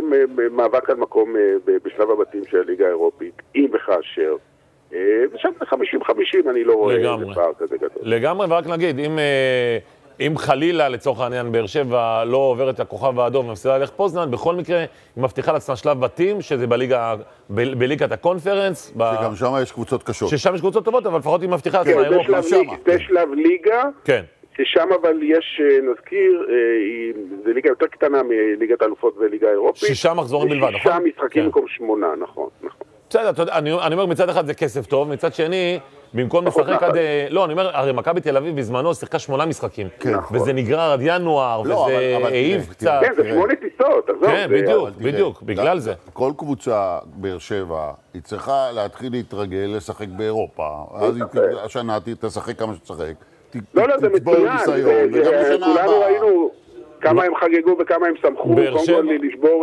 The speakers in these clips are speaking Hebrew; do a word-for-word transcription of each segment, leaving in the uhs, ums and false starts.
מאבק על מקום בשלב הבתים של הליגה האירופית, אם וכאשר. ושם זה חמישים חמישים, אני לא רואה איזה פער כזה גדול. לגמרי, ורק נגיד, אם... אם חלילה, לצורך העניין, באר שבע לא עובר את הכוכב האדום ומפסידה ללך פוזנן, בכל מקרה היא מבטיחה לעצמה שלב בתים, שזה בליגה, ב- בליגת הקונפרנס. שגם ב... שם יש קבוצות קשות. ששם יש קבוצות טובות, אבל לפחות היא מבטיחה לעצמה אירופה. כן, זה שלב, זה שלב ליגה, כן. ששם אבל יש, נזכיר, זה ליגה יותר קטנה מליגת האלופות וליגה האירופית. שישה מחזורים בלבד, נכון? שישה משחקים במקום שמונה, נכון, נכון. בסדר, אתה יודע, אני, אני אומר, מצד אחד זה כסף טוב, מצד שני, במקום לשחק עד... לא, אני אומר, הרי מכבי תל אביב בזמנו שיחקה שמונה משחקים. וזה נגרר עד ינואר, וזה העיב קצת. כן, זה שמונה טיסות. כן, בדיוק, בדיוק, בגלל זה. כל קבוצה, באר שבע, היא צריכה להתחיל להתרגל, לשחק באירופה. אז השנה תשחק כמה שתשחק. לא, לא, זה מצוין. כולנו ראינו כמה הם חגגו וכמה הם שמחו. קודם כל לשבור...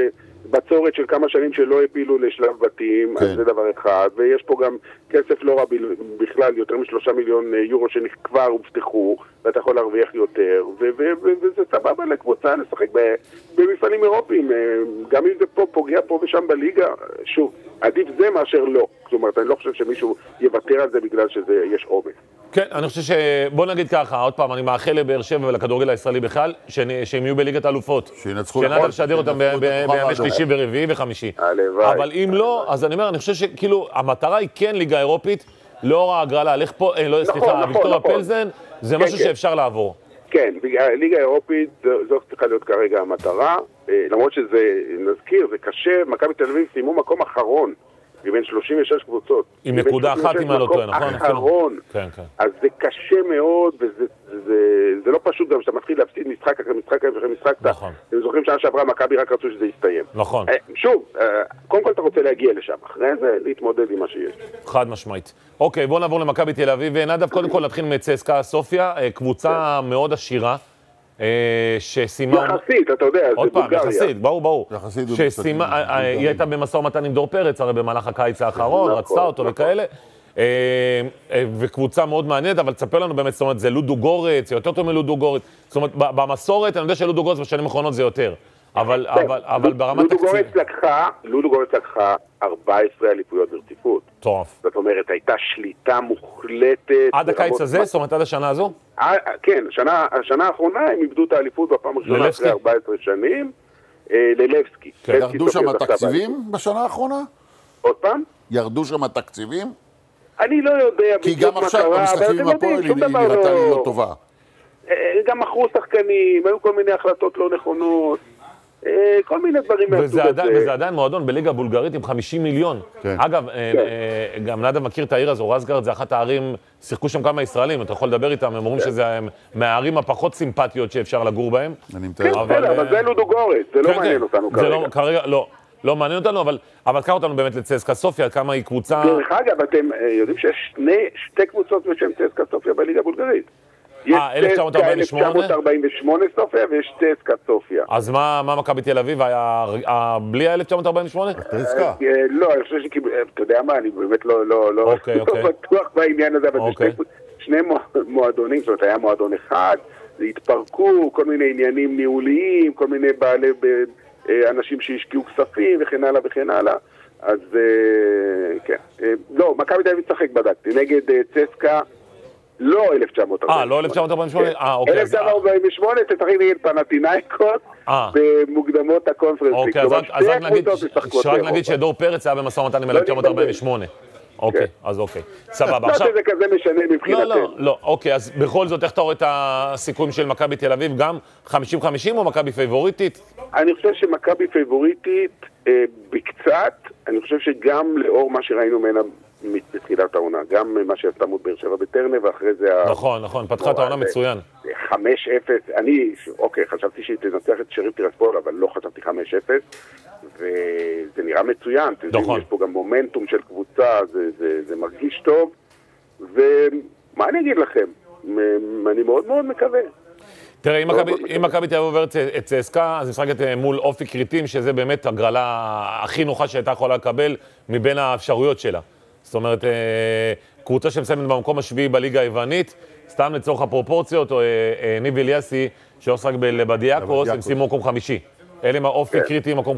בצורת של כמה שנים שלא הפילו לשלב בתים, כן. אז זה דבר אחד, ויש פה גם כסף לא רע בכלל, יותר משלושה מיליון יורו שכבר הובטחו, ואתה יכול להרוויח יותר, וזה סבבה לקבוצה לשחק במפעלים אירופיים, גם אם זה פה פוגע פה ושם בליגה, שוב, עדיף זה מאשר לא, זאת אומרת, אני לא חושב שמישהו יוותר על זה בגלל שיש עומס. כן, אני חושב שבוא נגיד ככה, עוד פעם, אני מאחל לבאר שבע ולכדורגל הישראלי בכלל, שהם יהיו בליגת האלופות. שינצחו שנדע לשדר אותם בימי שלישי ורביעי וחמישי. אבל אם לא, אז אני אומר, אני חושב שכאילו, המטרה היא כן ליגה אירופית, לאור ההגרלה, לך פה, לא, סליחה, ויקטוריה פלזן, זה משהו שאפשר לעבור. כן, ליגה אירופית, זו צריכה להיות כרגע המטרה, למרות שזה, נזכיר, זה קשה, מכבי תל אביב סיימו מקום אחרון. מבין שלושים ושש קבוצות. עם נקודה אחת, אם אני לא טועה, נכון? אחרון. כן, כן. אז זה קשה מאוד, וזה לא פשוט גם שאתה מתחיל להפסיד משחק אחרי משחק אחרי משחק. נכון. אתם זוכרים שנה שעברה, מכבי רק רצו שזה יסתיים. נכון. שוב, קודם כל אתה רוצה להגיע לשם, אחרי זה להתמודד עם מה שיש. חד משמעית. אוקיי, בואו נעבור למכבי תל אביב, ונדב, קודם כל נתחיל מצסקה סופיה, קבוצה מאוד עשירה. שסימה... יחסית, אתה יודע, זה בולגריה. עוד פעם, יחסית, ברור, ברור. שסימה, היא הייתה במשא ומתן עם דור פרץ, הרי במהלך הקיץ האחרון, רצתה אותו וכאלה. וקבוצה מאוד מעניינת, אבל תספר לנו באמת, זאת אומרת, זה לודו גורץ, זה יותר טוב מלודו גורץ. זאת אומרת, במסורת, אני יודע שלודו גורץ בשנים האחרונות זה יותר. אבל ברמת תקציב... לודו גורץ לקחה ארבע עשרה אליפויות ברציפות. טוב. זאת אומרת, הייתה שליטה מוחלטת... עד הקיץ הזה? זאת אומרת, עד השנה הזו? כן, השנה האחרונה הם איבדו את האליפות בפעם הראשונה אחרי ארבע עשרה שנים. ללבסקי. ירדו שם התקציבים בשנה האחרונה? עוד פעם? ירדו שם התקציבים? אני לא יודע... כי גם עכשיו המשחקים עם הפועל היא נראתה לי לא טובה. גם מכרו שחקנים, היו כל מיני החלטות לא נכונות. כל מיני דברים מהסוג הזה. וזה עדיין מועדון בליגה בולגרית עם חמישים מיליון. אגב, גם נדב מכיר את העיר הזו, רזגרד זה אחת הערים, שיחקו שם כמה ישראלים, אתה יכול לדבר איתם, הם אומרים שזה מהערים הפחות סימפטיות שאפשר לגור בהם. כן, אבל זה לודו גורץ, זה לא מעניין אותנו כרגע. לא, לא מעניין אותנו, אבל קח אותנו באמת לצסקה סופיה, כמה היא קבוצה... דרך אגב, אתם יודעים שיש שתי קבוצות בשם צסקה סופיה בליגה בולגרית. אה, אלף תשע מאות ארבעים ושמונה? אלף תשע מאות ארבעים ושמונה סופיה, ויש צסקה סופיה. אז מה מכבי תל אביב היה בלי ה-אלף תשע מאות ארבעים ושמונה? צסקה. לא, אני חושב שאתה יודע מה, אני באמת לא בטוח בעניין הזה, אבל זה שני מועדונים, זאת אומרת, היה מועדון אחד, זה התפרקו, כל מיני עניינים ניהוליים, כל מיני בעלי אנשים שהשקיעו כספים וכן הלאה וכן הלאה. אז כן. לא, מכבי תל אביב צחק בדקתי, נגד צסקה, לא אלף תשע מאות ארבעים ושמונה. אה, לא אלף תשע מאות ארבעים ושמונה? אה, אוקיי. אלף תשע מאות ארבעים ושמונה, תשחק נגד פנתינייקוס במוקדמות הקונפרנס. אוקיי, אז רק נגיד שדור פרץ היה במשא ומתן עם אלף תשע מאות ארבעים ושמונה. אוקיי, אז אוקיי. סבבה. לא שזה כזה משנה מבחינתנו. לא, לא, לא. אוקיי, אז בכל זאת, איך אתה רואה את הסיכויים של מכבי תל אביב? גם חמישים חמישים או מכבי פייבוריטית? אני חושב שמכבי פייבוריטית בקצת, אני חושב שגם לאור מה שראינו ממנה בתחילת העונה, גם מה שעשתה מול באר שבע בטרנר, ואחרי זה... נכון, נכון, פתחה את העונה מצוין. חמש אפס, אני, אוקיי, חשבתי שהיא תנצח את שריף טירספול, אבל לא חשבתי חמש אפס, וזה נראה מצוין, נכון. יש פה גם מומנטום של קבוצה, זה, זה, זה מרגיש טוב, ומה אני אגיד לכם? אני מאוד מאוד מקווה. תראה, אם מכבי תל אביב עוברת את צסקה, אז משחקת מול אופי קריטים, שזה באמת הגרלה הכי נוחה שהייתה יכולה לקבל מבין האפשרויות שלה. זאת אומרת, קבוצה שמסיימת במקום השביעי בליגה היוונית, סתם לצורך הפרופורציות, או ניב אליאסי, שעוסק בלבדיאקוס, הם סיימו מקום חמישי. אלה עם האופי קריטי, מקום